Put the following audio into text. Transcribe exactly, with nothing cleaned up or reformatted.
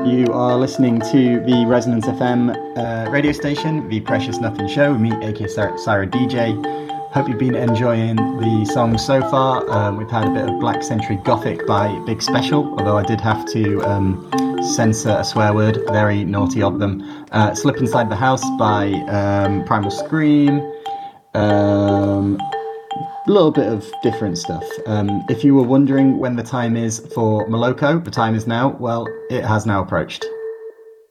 You are listening to the Resonance F M uh, radio station, the Precious Nothing Show, with me, aka Sarah D J. Hope you've been enjoying the songs so far. Um, we've had a bit of Black Century Gothic by Big Special, although I did have to um, censor a swear word, very naughty of them. Uh, Slip Inside the House by um, Primal Scream. Um, a little bit of different stuff. Um, if you were wondering when the time is for Moloko, the time is now. Well, it has now approached.